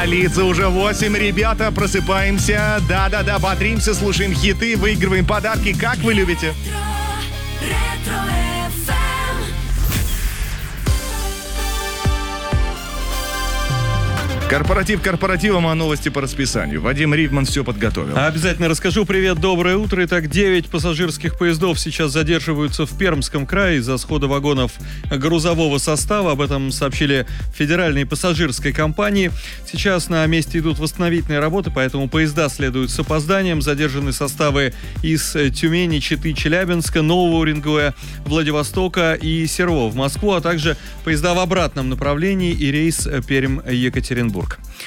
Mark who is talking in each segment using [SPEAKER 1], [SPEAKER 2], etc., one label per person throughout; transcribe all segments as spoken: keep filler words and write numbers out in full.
[SPEAKER 1] Лица уже восемь, ребята, просыпаемся. Да-да-да, бодримся, слушаем хиты, выигрываем подарки, как вы любите. Корпоратив корпоративом, а новости по расписанию. Вадим Ривман все подготовил.
[SPEAKER 2] Обязательно расскажу. Привет, доброе утро. Итак, девять пассажирских поездов сейчас задерживаются в Пермском крае из-за схода вагонов грузового состава. Об этом сообщили в Федеральной пассажирской компании. Сейчас на месте идут восстановительные работы, поэтому поезда следуют с опозданием. Задержаны составы из Тюмени, Читы, Челябинска, Нового Уренгоя, Владивостока и Серова в Москву, а также поезда в обратном направлении и рейс Пермь-Екатеринбург.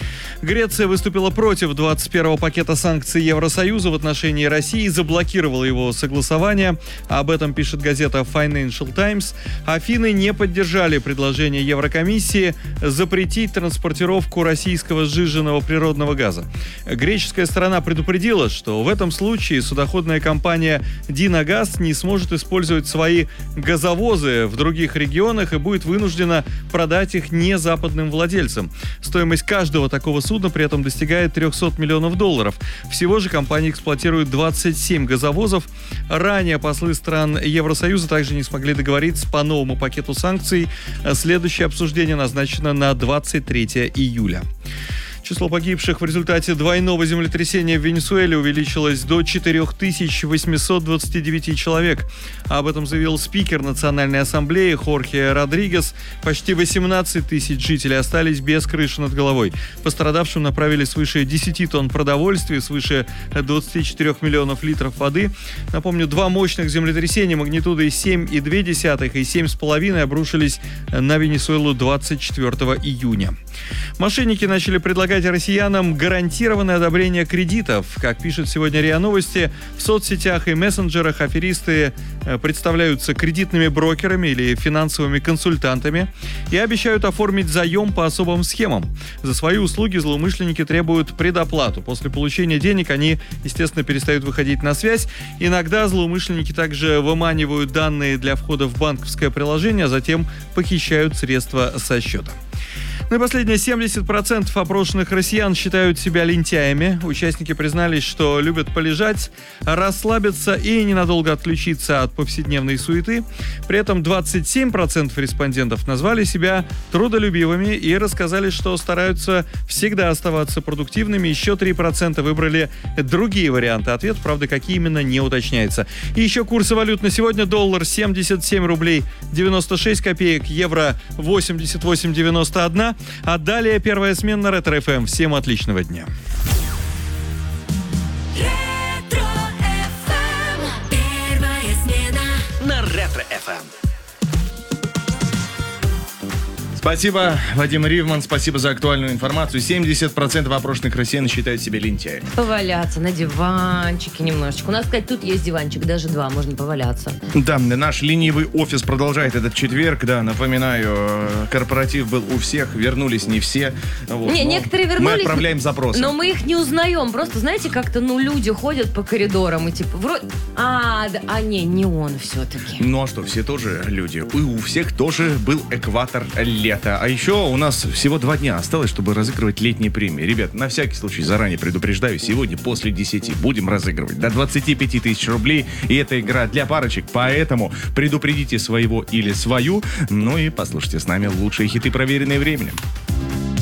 [SPEAKER 2] Греция выступила против двадцать первого пакета санкций Евросоюза в отношении России и заблокировала его согласование. Об этом пишет газета Financial Times. Афины не поддержали предложение Еврокомиссии запретить транспортировку российского сжиженного природного газа. Греческая сторона предупредила, что в этом случае судоходная компания Динагаз не сможет использовать свои газовозы в других регионах и будет вынуждена продать их не западным владельцам. Стоимость каждого такого судна при этом достигает триста миллионов долларов. Всего же компания эксплуатирует двадцать семь газовозов. Ранее послы стран Евросоюза также не смогли договориться по новому пакету санкций. Следующее обсуждение назначено на двадцать третьего июля. Число погибших в результате двойного землетрясения в Венесуэле увеличилось до четыре тысячи восемьсот двадцать девять человек. Об этом заявил спикер Национальной ассамблеи Хорхе Родригес. Почти восемнадцать тысяч жителей остались без крыши над головой. Пострадавшим направили свыше десять тонн продовольствия, свыше двадцать четыре миллионов литров воды. Напомню, два мощных землетрясения магнитудой семь и две десятых и семь с половиной обрушились на Венесуэлу двадцать четвёртого июня. Мошенники начали предлагать россиянам гарантированное одобрение кредитов. Как пишет сегодня РИА Новости, в соцсетях и мессенджерах аферисты представляются кредитными брокерами или финансовыми консультантами и обещают оформить заем по особым схемам. За свои услуги злоумышленники требуют предоплату. После получения денег они, естественно, перестают выходить на связь. Иногда злоумышленники также выманивают данные для входа в банковское приложение, а затем похищают средства со счета. Ну и последнее, семьдесят процентов опрошенных россиян считают себя лентяями. Участники признались, что любят полежать, расслабиться и ненадолго отключиться от повседневной суеты. При этом двадцать семь процентов респондентов назвали себя трудолюбивыми и рассказали, что стараются всегда оставаться продуктивными. Еще три процента выбрали другие варианты. Ответ, правда, какие именно, не уточняется. И еще курсы валют на сегодня. Доллар семьдесят семь рублей девяносто шесть копеек, евро восемьдесят восемь девяносто один. А далее первая смена Ретро эф эм. Всем отличного дня.
[SPEAKER 3] Ретро эф эм. Первая смена на Ретро эф эм.
[SPEAKER 1] Спасибо, Вадим Ривман, спасибо за актуальную информацию. семьдесят процентов опрошенных россиян считают себя лентяями.
[SPEAKER 4] Поваляться на диванчике немножечко. У нас, кстати, тут есть диванчик, даже два, можно поваляться.
[SPEAKER 1] Да, наш ленивый офис продолжает этот четверг. Да, напоминаю, корпоратив был у всех, вернулись не все. Вот,
[SPEAKER 4] не, некоторые вернулись.
[SPEAKER 1] Мы отправляем запросы.
[SPEAKER 4] Но мы их не узнаем. Просто, знаете, как-то, ну, люди ходят по коридорам и типа, вроде... А, да, а не, не он все-таки.
[SPEAKER 1] Ну а что, все тоже люди. И у всех тоже был экватор лета. А еще у нас всего два дня осталось, чтобы разыгрывать летние премии. Ребят, на всякий случай заранее предупреждаю, сегодня после десяти будем разыгрывать до двадцать пять тысяч рублей. И это игра для парочек, поэтому предупредите своего или свою. Ну и послушайте с нами лучшие хиты, проверенные временем.